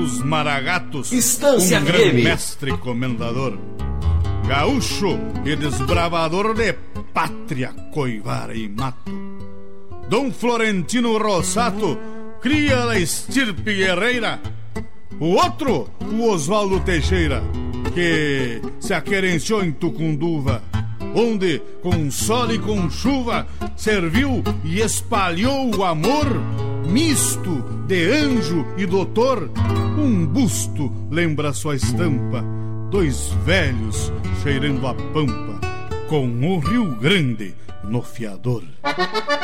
dos Maragatos, Estância grande FM. mestre e comendador, gaúcho e desbravador de pátria, coivara e mato. Dom Florentino Rossato, cria da estirpe guerreira. O outro, o Osvaldo Teixeira, que se aquerenciou em Tucunduva, onde, com sol e com chuva, serviu e espalhou o amor, misto de anjo e doutor. Um busto lembra sua estampa, dois velhos cheirando a pampa, com o Rio Grande no fiador.